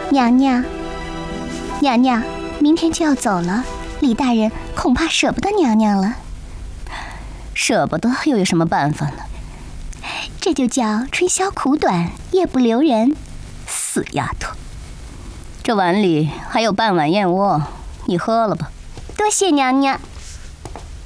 娘娘，娘娘，明天就要走了，李大人恐怕舍不得娘娘了。 舍不得又有什么办法呢？ 这就叫春宵苦短，夜不留人。 死丫头，这碗里还有半碗燕窝，你喝了吧。 多谢娘娘。